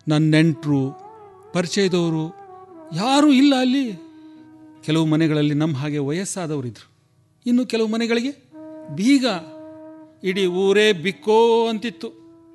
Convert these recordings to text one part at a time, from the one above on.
ನನ್ನ ನೆಂಟರು ಪರಿಚಯದವರು ಯಾರೂ ಇಲ್ಲ ಅಲ್ಲಿ. ಕೆಲವು ಮನೆಗಳಲ್ಲಿ ನಮ್ಮ ಹಾಗೆ ವಯಸ್ಸಾದವರಿದ್ರು, ಇನ್ನು ಕೆಲವು ಮನೆಗಳಿಗೆ ಬೀಗ. ಇಡೀ ಊರೇ ಬಿಕ್ಕೋ ಅಂತಿತ್ತು.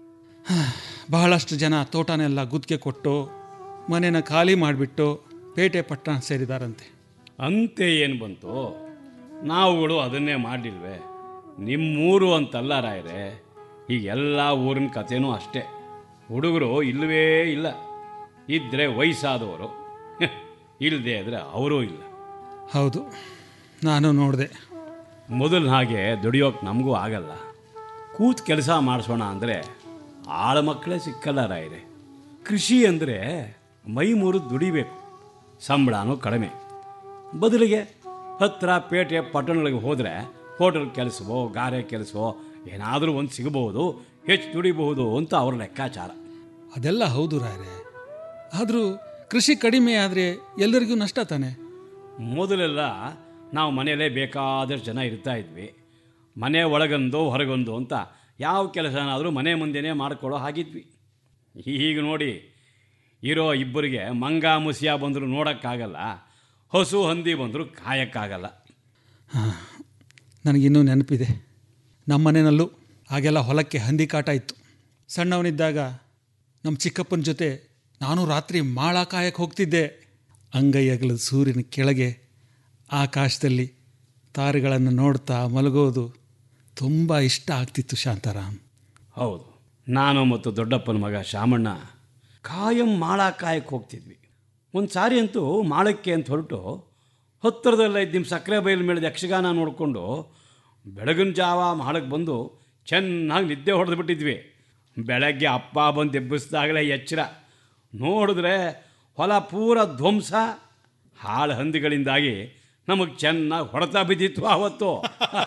ಬಹಳಷ್ಟು ಜನ ತೋಟನೆಲ್ಲ ಗುತ್ತಿಗೆ ಕೊಟ್ಟು ಮನೆನ ಖಾಲಿ ಮಾಡಿಬಿಟ್ಟು ಪೇಟೆ ಪಟ್ಟಣ ಸೇರಿದಾರಂತೆ. ಅಂತೆ ಏನು ಬಂತು, ನಾವುಗಳು ಅದನ್ನೇ ಮಾಡಿಲ್ವೇ? ನಿಮ್ಮೂರು ಅಂತಲ್ಲ ರಾಯರೇ, ಈಗೆಲ್ಲ ಊರಿನ ಕಥೆನೂ ಅಷ್ಟೇ. ಹುಡುಗರು ಇಲ್ಲವೇ ಇಲ್ಲ, ಇದ್ದರೆ ವಯಸ್ಸಾದವರು, ಇಲ್ಲದೆ ಇದ್ರೆ ಅವರೂ ಇಲ್ಲ. ಹೌದು, ನಾನು ನೋಡಿದೆ. ಮೊದಲು ಹಾಗೆ ದುಡಿಯೋಕೆ ನಮಗೂ ಆಗಲ್ಲ. ಕೂತು ಕೆಲಸ ಮಾಡಿಸೋಣ ಅಂದರೆ ಆಳ ಮಕ್ಕಳೇ ಸಿಕ್ಕಲ್ಲ ರಾಯರೇ. ಕೃಷಿ ಅಂದರೆ ಮೈ ಮುರಿದು ದುಡಿಬೇಕು, ಸಂಬಳನೂ ಕಡಿಮೆ. ಬದಲಿಗೆ ಹತ್ತಿರ ಪೇಟೆ ಪಟ್ಟಣಗಳಿಗೆ ಹೋದರೆ ಹೋಟೆಲ್ ಕೆಲಸವೋ ಗಾರೆ ಕೆಲಸವೋ ಏನಾದರೂ ಒಂದು ಸಿಗಬಹುದು, ಹೆಚ್ಚು ದುಡಿಬಹುದು ಅಂತ ಅವ್ರ ಲೆಕ್ಕಾಚಾರ. ಅದೆಲ್ಲ ಹೌದು ರಾಯರೇ, ಆದರೂ ಕೃಷಿ ಕಡಿಮೆ ಆದರೆ ಎಲ್ಲರಿಗೂ ನಷ್ಟ ತಾನೆ. ಮೊದಲೆಲ್ಲ ನಾವು ಮನೆಯಲ್ಲೇ ಬೇಕಾದಷ್ಟು ಜನ ಇರ್ತಾ ಇದ್ವಿ. ಮನೆ ಒಳಗೊಂದು ಹೊರಗೊಂದು ಅಂತ ಯಾವ ಕೆಲಸನಾದರೂ ಮನೆ ಮುಂದೆನೇ ಮಾಡ್ಕೊಳ್ಳೋ ಹಾಗಿದ್ವಿ. ಈಗ ನೋಡಿ, ಇರೋ ಇಬ್ಬರಿಗೆ ಮಂಗ ಮುಸಿಯ ಬಂದರೂ ನೋಡೋಕ್ಕಾಗಲ್ಲ, ಹಸು ಹಂದಿ ಬಂದರೂ ಕಾಯೋಕ್ಕಾಗಲ್ಲ. ನನಗಿನ್ನೂ ನೆನಪಿದೆ, ನಮ್ಮ ಮನೆಯಲ್ಲೂ ಆಗೆಲ್ಲ ಹೊಲಕ್ಕೆ ಹಂದಿ ಕಾಟ ಇತ್ತು. ಸಣ್ಣವನಿದ್ದಾಗ ನಮ್ಮ ಚಿಕ್ಕಪ್ಪನ ಜೊತೆ ನಾನು ರಾತ್ರಿ ಮಾಳ ಕಾಯಕ್ಕೆ ಹೋಗ್ತಿದ್ದೆ. ಅಂಗೈ ಅಗಲದ ಸೂರ್ಯನ ಕೆಳಗೆ ಆಕಾಶದಲ್ಲಿ ತಾರೆಗಳನ್ನು ನೋಡ್ತಾ ಮಲಗೋದು ತುಂಬ ಇಷ್ಟ ಆಗ್ತಿತ್ತು ಶಾಂತಾರಾಮ್. ಹೌದು, ನಾನು ಮತ್ತು ದೊಡ್ಡಪ್ಪನ ಮಗ ಶಾಮಣ್ಣ ಕಾಯಂ ಮಾಳ ಕಾಯಕ್ಕೆ ಹೋಗ್ತಿದ್ವಿ. ಒಂದು ಸಾರಿ ಅಂತೂ ಮಾಳಕ್ಕೆ ಅಂತ ಹೊರಟು ಹತ್ತಿರದಲ್ಲ ಇದ್ದು ನಿಮ್ಮ ಸಕ್ಕರೆ ಬಯಲು ಮೇಳಿದ ಯಕ್ಷಗಾನ ನೋಡಿಕೊಂಡು ಬೆಳಗಿನ ಜಾವ ಮಾಳಕ್ಕೆ ಬಂದು ಚೆನ್ನಾಗಿ ನಿದ್ದೆ ಹೊಡೆದು ಬಿಟ್ಟಿದ್ವಿ. ಬೆಳಗ್ಗೆ ಅಪ್ಪ ಬಂದು ಎಬ್ಬಿಸಿದಾಗಲೇ ಎಚ್ಚರ ನೋಡಿದ್ರೆ ಹೊಲ ಪೂರ ಧ್ವಂಸ. ಹಾಳು ಹಂದಿಗಳಿಂದಾಗಿ ನಮಗೆ ಚೆನ್ನಾಗಿ ಹೊಡೆತ ಬಿದ್ದಿತ್ತು ಆವತ್ತು.